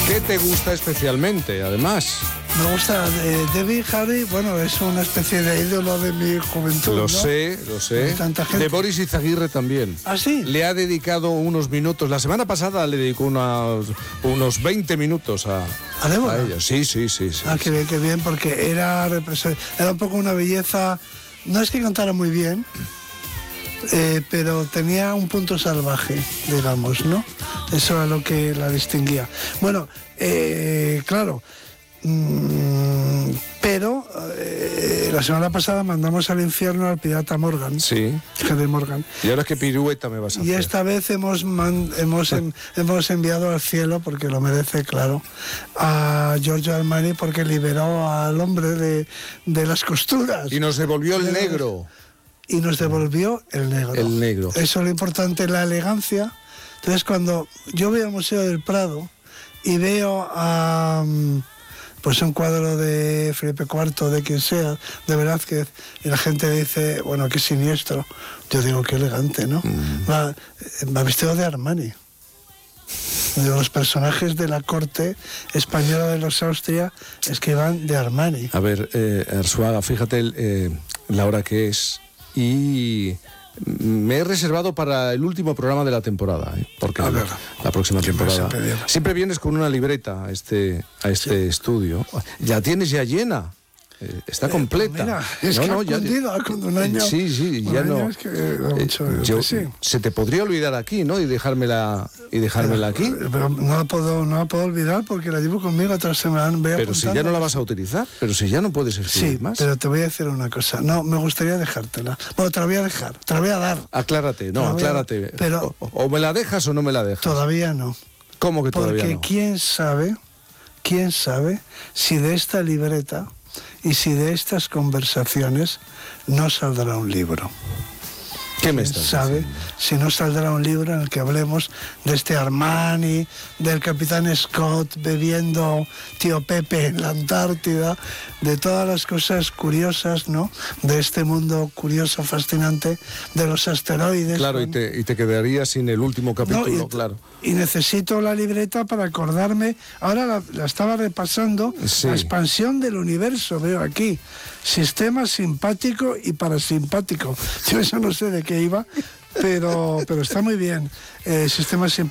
¿Qué te gusta especialmente, además? Me gusta Debbie Harry, bueno, es una especie de ídolo de mi juventud, Lo ¿no? sé. Tanta gente. De Boris Izaguirre también. ¿Ah, sí? Le ha dedicado unos minutos. La semana pasada le dedicó unos 20 minutos a Débora? ella. Sí. Ah, qué bien, porque era un poco una belleza. No es que cantara muy bien, pero tenía un punto salvaje, digamos, ¿no? Eso era lo que la distinguía. Bueno, claro, pero la semana pasada mandamos al infierno al pirata Morgan. Sí. Henry Morgan. Y ahora es que pirueta me vas a hacer. Y esta vez hemos enviado al cielo, porque lo merece, claro, a Giorgio Armani, porque liberó al hombre de las costuras. Y nos devolvió el negro. Y nos devolvió el negro. El negro. Eso es lo importante, la elegancia. Entonces, cuando yo voy al Museo del Prado y veo a pues un cuadro de Felipe IV, de quien sea, de Velázquez, y la gente dice, bueno, qué siniestro. Yo digo, qué elegante, ¿no? Va vestido de Armani. De los personajes de la corte española de los Austria es que van de Armani. A ver, Arzuaga, fíjate la hora que es. Y me he reservado para el último programa de la temporada, porque la próxima temporada siempre vienes con una libreta a este estudio. Ya tienes ya llena. Está completa. Mira, es que con un año. Sí, ya no. Es que se te podría olvidar aquí, ¿no? Y dejármela aquí. Pero no la puedo olvidar porque la llevo conmigo otra semana. Pero si ya no la vas a utilizar, pero si ya no puedes escribir más. Pero te voy a decir una cosa. No, me gustaría dejártela. Bueno, te la voy a dejar, te la voy a dar. Aclárate, aclárate. Pero o me la dejas o no me la dejas. Todavía no. ¿Cómo que todavía no? Porque quién sabe si de esta libreta y si de estas conversaciones no saldrá un libro. ¿Qué me estás sabe diciendo? Si no saldrá un libro en el que hablemos de este Armani, del capitán Scott bebiendo tío Pepe en la Antártida, de todas las cosas curiosas, ¿no? De este mundo curioso, fascinante, de los asteroides. Claro, y te quedarías sin el último capítulo, claro. Y necesito la libreta para acordarme. Ahora la estaba repasando. Sí. La expansión del universo, veo aquí. Sistema simpático y parasimpático. Yo eso no sé de qué iba, pero está muy bien. Sistema simpático.